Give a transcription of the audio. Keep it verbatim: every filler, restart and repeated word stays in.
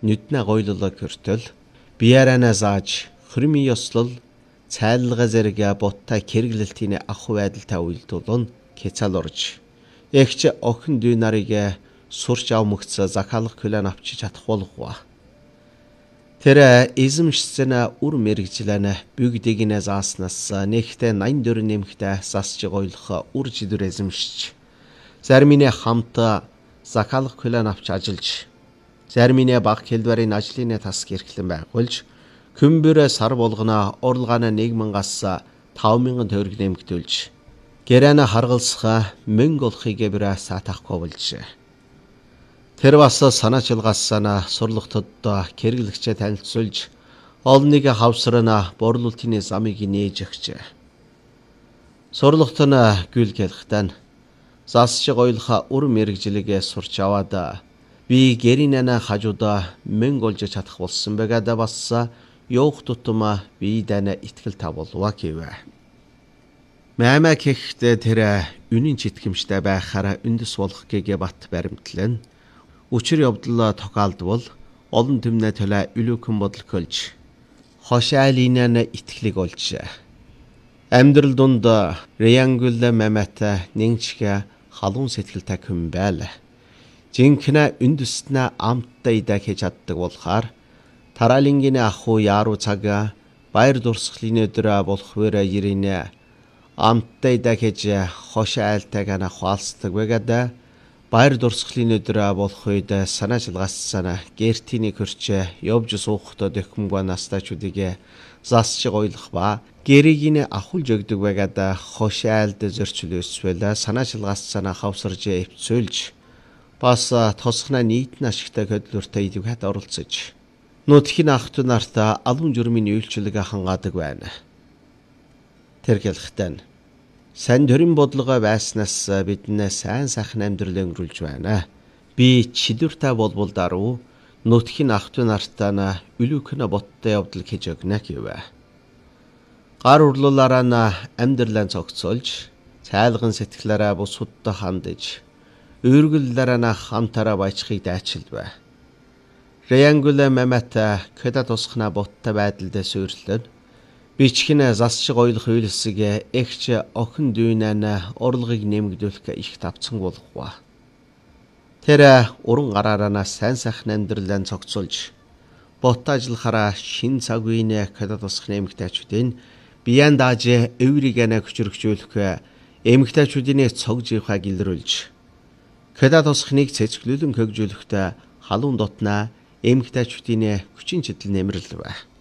нүднэ гойлолоо körтөл биярана зааж хөрмийн ёслол цайлга зэрэг ботта кэргэлэлтийн ахуй байдалтай үйлдүүлэн кецал орж эгч охин дүү нарыг сурч авмагц захалах хүлэн авчиж чадах болгоо. Тэр эзэмшсэн үр мэрэгжлэн бүгдийг нь зааснаас нэгтээ найн дөр нэмхтэй засч гойлох үр жидүр эзэмшиж зармийн хамт захалах хүлэн авч ажиллаж зармийн баг хэлбэрийн ажлын тас гэрхлэн байгуулж Күмбэр сар болгоно орлогоо нэг мянгаас таван мянган төгрөг нэмэгдүүлж гэрэнэ харгалсах мөнгө олохыг бэрэ сатахгүй болж тэр бас санаачилгаасана сурлахтод кэргэлэгчээ танилцуулж олныг хавсрана борлуултын замыг нээж өгч сурлагт нь гүйлгэлхтэн засч гойлох үр мэрэгжлэгээ сурч аваад би гэринэнэ хажуудаа мөнгө олж чадах болсон байгаад бас Ёох тутма бидэнэ итгэл тавуулва гэвэ. Мама гэхдээ тэр үнэн читгэмжтэй байхаараа үндэс болох гэгээ бат баримтлан өчр явдал тохиолдвол олон түмнэ төлөө үлүүхэн бодол көлж хошаалинаа итгэлэг олж амьдрал дунд Реянгул мамата нэгчгэ халуун сэтгэлтэй хүн байл. Жинхэнэ үндэснэ амттай идэх хийж чаддаг болохоор Тараалингийн аху яруу цагаа баяр дурсгалын өдрөө болох вэрэ иринэ амттай дахиж хошаалтайгана хаалцдаг байгаад баяр дурсгалын өдрөө болох үед санаачилгаасана гертиний хөрчөө явж суухтаа дэхмгүй настачуудыг засч гойлох ба гэрийг ахуулж өгдөг байгаад хошаалд зөрчлөөсвөл санаачилгаасана хавсарж эвцүүлж бас тосхна нийтэн ашигтай хөдлөлтөй идэвхат оролцож Нутгийн ахту нарта алуун журмын үйлчлэг хангаадаг байна. Тэр хэлэхдээ сайн төрийн бодлого байснаас биднээ сайн сайхан амьдрал өнгөрүүлж байна. Би чидүртэй болбол даруй нутгийн ахту нартаа үлүүхэн боттой явдал хийж өгнө гэвэ. Гар урлуулаараа амьдралаа цогцолж, цайлган сэтгэлээрээ бусудтай хандаж, өөргөллөрөө хамтараа баяжхийг дайчилвэ. Реянгул мамата көдө тусхна боттой байдалд суйрлаад бичгэн засч гойлох үйлсэг эгч охин дүүнэн орлогыг нэмэгдүүлэх их тавцсан болгоо. Тэр уран гараараа сайн сайхан амьдралаа цогцолж бот ажиллахаараа шин цаг үеийн көдө тусх нэмэгтэйчүүдийн биян дааж эврийг анаа хүчрхжүүлэх эмэгтэйчүүдийн цог живхаг илрүүлж көдө тусхныг цэцгэлүүлэн хөгжүүлэхдээ халуун дотнаа эмэгтэйчүүдийн хүчин чидэл нэмэрлэв.